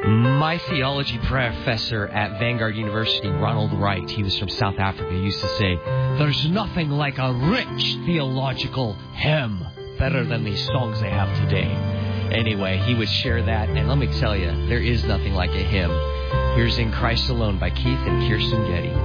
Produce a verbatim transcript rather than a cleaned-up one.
My theology professor at Vanguard University, Ronald Wright, he was from South Africa, used to say, there's nothing like a rich theological hymn better than these songs they have today. Anyway, he would share that, and let me tell you, there is nothing like a hymn. Here's In Christ Alone by Keith and Kirsten Getty.